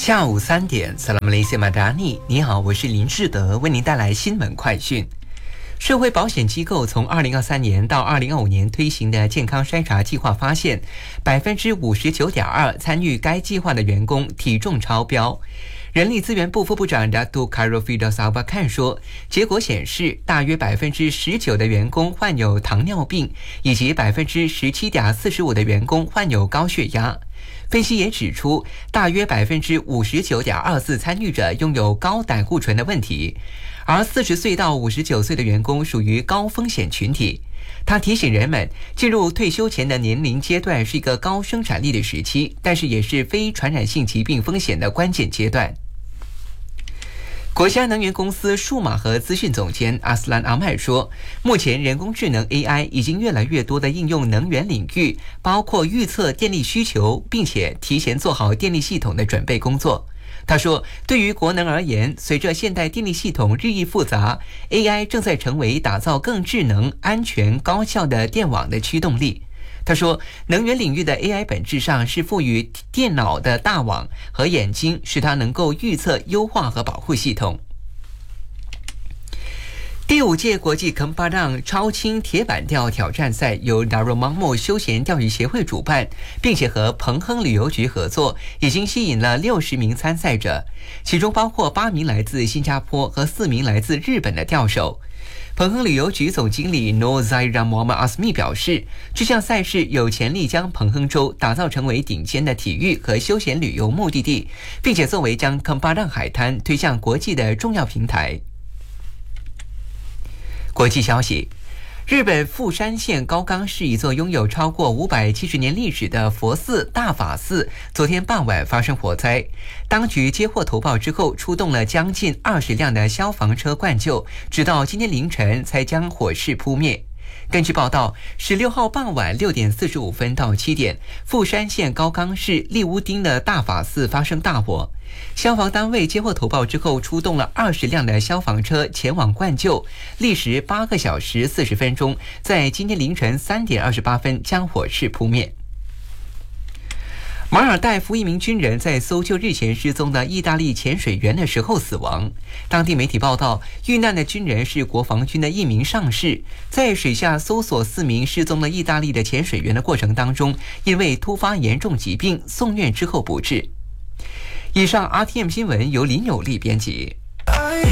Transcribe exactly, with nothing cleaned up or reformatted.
下午三点 Salam Malaysia Madani， 你好，我是林志德，为您带来新闻快讯。社会保险机构从二零二三年到二零二五年推行的健康筛查计划发现， 百分之五十九点二 参与该计划的员工体重超标。人力资源部副部长 Datuk Khairul Sabakan 说，结果显示大约 百分之十九 的员工患有糖尿病，以及 百分之十七点四五 的员工患有高血压。分析也指出，大约 百分之五十九点二四 参与者拥有高胆固醇的问题，而四十岁到五十九岁的员工属于高风险群体。他提醒人们，进入退休前的年龄阶段是一个高生产力的时期，但是也是非传染性疾病风险的关键阶段。国家能源公司数码和资讯总监阿斯兰阿迈说，目前人工智能 A I 已经越来越多的应用能源领域，包括预测电力需求，并且提前做好电力系统的准备工作。他说，对于国能而言，随着现代电力系统日益复杂， A I 正在成为打造更智能、安全、高效的电网的驱动力。他说，能源领域的 A I 本质上是赋予电脑的大网和眼睛，使它能够预测、优化和保护系统。第五届国际肯巴让超轻铁板钓挑战赛由 Darul Mahmud 休闲钓鱼协会主办，并且和彭亨旅游局合作，已经吸引了六十名参赛者，其中包括八名来自新加坡和四名来自日本的钓手。彭亨旅游局总经理 Noor Zaira Muhammad Asmi 表示，这项赛事有潜力将彭亨州打造成为顶尖的体育和休闲旅游目的地，并且作为将肯巴让海滩推向国际的重要平台。国际消息，日本富山县高冈市一座拥有超过五百七十年历史的佛寺大法寺昨天傍晚发生火灾，当局接获投报之后，出动了将近二十辆的消防车灌救，直到今天凌晨才将火势扑灭。根据报道，十六号傍晚六点四十五分到七点，富山县高冈市利乌丁的大法寺发生大火。消防单位接获投报之后，出动了二十辆的消防车前往灌救，历时八个小时四十分钟，在今天凌晨三点二十八分将火势扑灭。马尔代夫一名军人在搜救日前失踪的意大利潜水员的时候死亡。当地媒体报道，遇难的军人是国防军的一名上士，在水下搜索四名失踪的意大利的潜水员的过程当中，因为突发严重疾病送院之后不治。以上 R T M 新闻由林有利编辑。